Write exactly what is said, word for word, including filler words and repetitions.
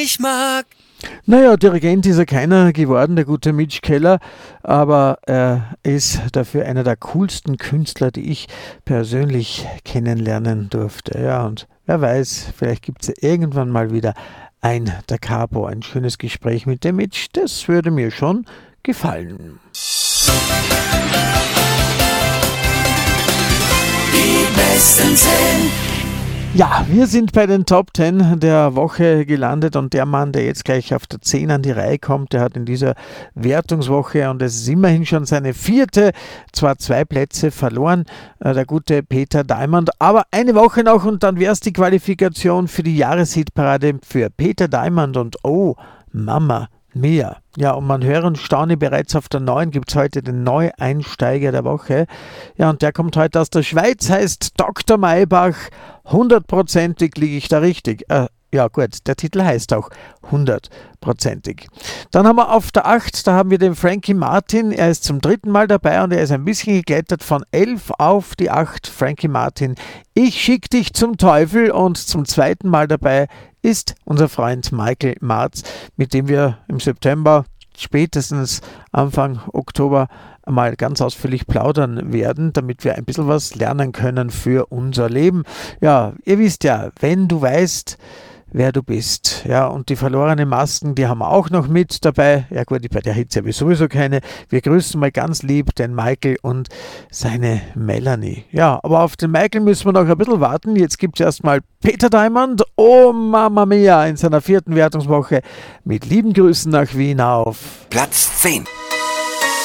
ich mag. Naja, Dirigent ist er keiner geworden, der gute Mitch Keller, aber er ist dafür einer der coolsten Künstler, die ich persönlich kennenlernen durfte. Ja, und wer weiß, vielleicht gibt es ja irgendwann mal wieder ein Da Capo, ein schönes Gespräch mit dem Mitch, das würde mir schon gefallen. Die besten zehn. Ja, wir sind bei den Top zehn der Woche gelandet und der Mann, der jetzt gleich auf der zehn an die Reihe kommt, der hat in dieser Wertungswoche, und es ist immerhin schon seine vierte, zwar zwei Plätze verloren, äh, der gute Peter Diamond, aber eine Woche noch und dann wäre es die Qualifikation für die Jahreshitparade für Peter Diamond und oh, Mama Mia. Ja, und man höre und staune, bereits auf der neun gibt es heute den Neueinsteiger der Woche. Ja, und der kommt heute aus der Schweiz, heißt Doktor Maybach. Hundertprozentig liege ich da richtig. Äh, ja gut, der Titel heißt auch hundertprozentig. Dann haben wir auf der acht, da haben wir den Frankie Martin. Er ist zum dritten Mal dabei und er ist ein bisschen geklettert von elf auf die acht. Frankie Martin, ich schick dich zum Teufel, und zum zweiten Mal dabei ist unser Freund Michael Marz, mit dem wir im September, spätestens Anfang Oktober, mal ganz ausführlich plaudern werden, damit wir ein bisschen was lernen können für unser Leben. Ja, ihr wisst ja, wenn du weißt, wer du bist. Ja, und die verlorenen Masken, die haben wir auch noch mit dabei. Ja gut, bei der Hitze habe ich sowieso keine. Wir grüßen mal ganz lieb den Michael und seine Melanie. Ja, aber auf den Michael müssen wir noch ein bisschen warten. Jetzt gibt es erstmal Peter Diamond, oh Mamma Mia, in seiner vierten Wertungswoche mit lieben Grüßen nach Wien auf Platz zehn.